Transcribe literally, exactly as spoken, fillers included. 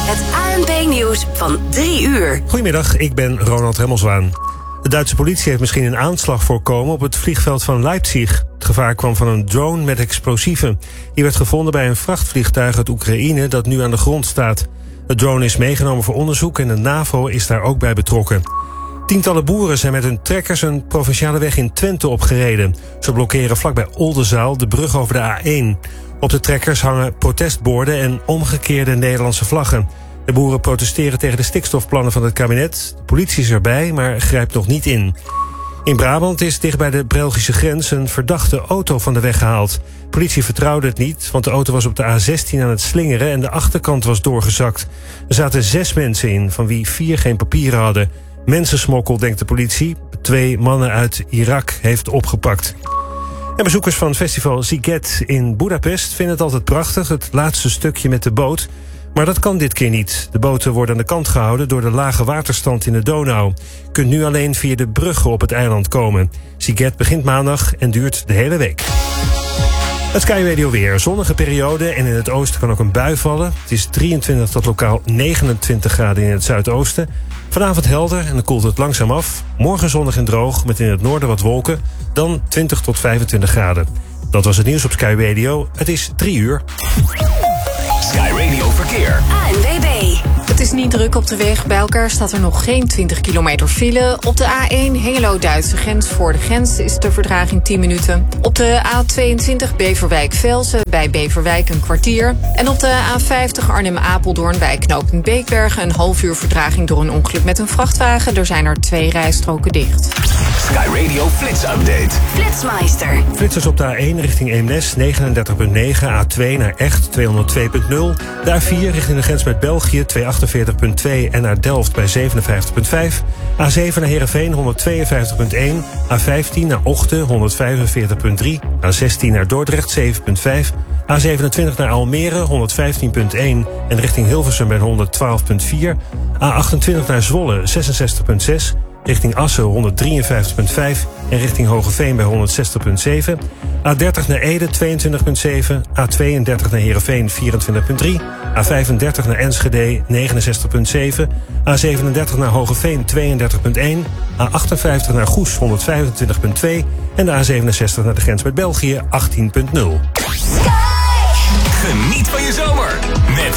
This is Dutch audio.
Het A N P-nieuws van drie uur. Goedemiddag, ik ben Ronald Remmelswaan. De Duitse politie heeft misschien een aanslag voorkomen op het vliegveld van Leipzig. Het gevaar kwam van een drone met explosieven. Die werd gevonden bij een vrachtvliegtuig uit Oekraïne dat nu aan de grond staat. De drone is meegenomen voor onderzoek en de NAVO is daar ook bij betrokken. Tientallen boeren zijn met hun trekkers een provinciale weg in Twente opgereden. Ze blokkeren vlakbij Oldenzaal de brug over de A één. Op de trekkers hangen protestborden en omgekeerde Nederlandse vlaggen. De boeren protesteren tegen de stikstofplannen van het kabinet. De politie is erbij, maar grijpt nog niet in. In Brabant is dicht bij de Belgische grens een verdachte auto van de weg gehaald. De politie vertrouwde het niet, want de auto was op de A zestien aan het slingeren en de achterkant was doorgezakt. Er zaten zes mensen in, van wie vier geen papieren hadden. Mensensmokkel, denkt de politie. Twee mannen uit Irak heeft opgepakt. En bezoekers van festival Sziget in Budapest vinden het altijd prachtig, het laatste stukje met de boot. Maar dat kan dit keer niet. De boten worden aan de kant gehouden door de lage waterstand in de Donau. Je kunt nu alleen via de bruggen op het eiland komen. Sziget begint maandag en duurt de hele week. Het Sky Radio weer. Zonnige periode en in het oosten kan ook een bui vallen. Het is drieëntwintig tot lokaal negenentwintig graden in het zuidoosten. Vanavond helder en dan koelt het langzaam af. Morgen zonnig en droog met in het noorden wat wolken. Dan twintig tot vijfentwintig graden. Dat was het nieuws op Sky Radio. Het is drie uur. Sky Radio Verkeer. A N W B. Het is niet druk op de weg. Bij elkaar staat er nog geen twintig kilometer file. Op de A één Hengelo-Duitse grens voor de grens is de vertraging tien minuten. Op de A tweeëntwintig Beverwijk-Velsen bij Beverwijk een kwartier. En op de A vijftig Arnhem-Apeldoorn bij knooppunt Beekbergen een half uur vertraging door een ongeluk met een vrachtwagen. Er zijn er twee rijstroken dicht. Sky Radio Flits Update. Flitsmeister. Flitsers op de A één richting Eemnes negenendertig komma negen. A twee naar Echt tweehonderdtwee komma nul. De A vier richting de grens met België tweehonderdachtenveertig komma twee en naar Delft bij zevenenvijftig komma vijf. A zeven naar Heerenveen honderdtweeënvijftig komma één. A vijftien naar Ochten honderdvijfenveertig komma drie. A zestien naar Dordrecht zeven komma vijf. A zevenentwintig naar Almere honderdvijftien komma één en richting Hilversum bij honderdtwaalf komma vier. A achtentwintig naar Zwolle zesenzestig komma zes. Richting Assen honderddrieënvijftig komma vijf en richting Hogeveen bij honderdzestig komma zeven. A dertig naar Ede tweeëntwintig komma zeven. A tweeëndertig naar Heerenveen vierentwintig komma drie. A vijfendertig naar Enschede negenenzestig komma zeven. A zevenendertig naar Hogeveen tweeëndertig komma één. A achtenvijftig naar Goes honderdvijfentwintig komma twee. En de A zevenenzestig naar de grens met België achttien komma nul. Geniet van je zomer met